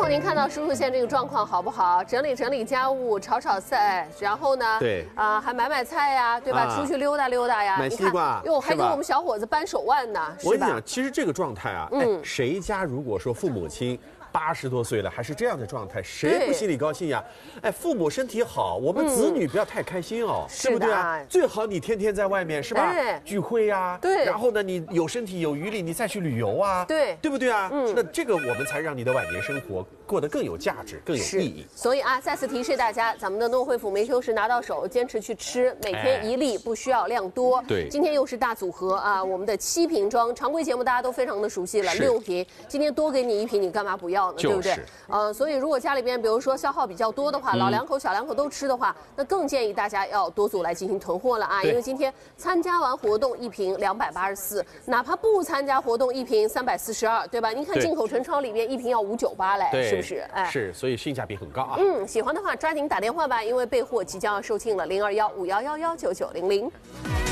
后您看到叔叔现在这个状况好不好？整理整理家务，炒炒菜，然后呢， 对还买菜呀，对吧？出去溜达溜达呀， 买西瓜， 哟，还给我们小伙子扳手腕呢， 我跟你讲，其实这个状态啊，谁家如果说父母亲80多岁了还是这样的状态，谁不心里高兴呀？哎，父母身体好，我们子女不要太开心哦，对不对啊？最好你天天在外面是吧？聚会呀， 对， 然后呢，你有身体有余力，你再去旅游啊，对不对啊？那这个我们才让你的晚年生活过得更有价值，更有意义。 所以啊，再次提示大家，咱们的诺惠辅梅 Q 食拿到手，坚持去吃，每天1粒，不需要量多。 对， 今天又是大组合啊，我们的7瓶装，常规节目大家都非常的熟悉了，6瓶，今天多给你1瓶，你干嘛不要呢？对不对？所以如果家里边比如说消耗比较多的话，老两口、小两口都吃的话，那更建议大家要多组来进行囤货了啊！因为今天参加完活动1瓶284，哪怕不参加活动1瓶342，对吧？您看进口纯超里边1瓶要598嘞，是不是？哎， 是，所以性价比很高啊。 喜欢的话抓紧打电话吧，因为备货即将要售罄了，021-5111-9900。